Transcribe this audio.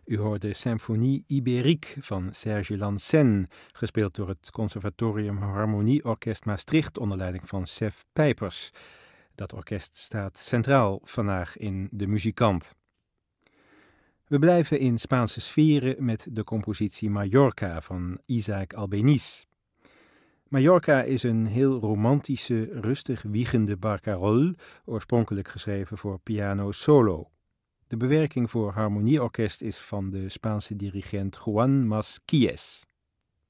U hoorde Symphonie Ibérique van Serge Lansenne, gespeeld door het Conservatorium Harmonieorkest Maastricht onder leiding van Sef Pijpers. Dat orkest staat centraal vandaag in De Muzikant. We blijven in Spaanse sferen met de compositie Mallorca van Isaac Albéniz. Mallorca is een heel romantische, rustig wiegende barcarolle, oorspronkelijk geschreven voor piano solo. De bewerking voor harmonieorkest is van de Spaanse dirigent Juan Masquies.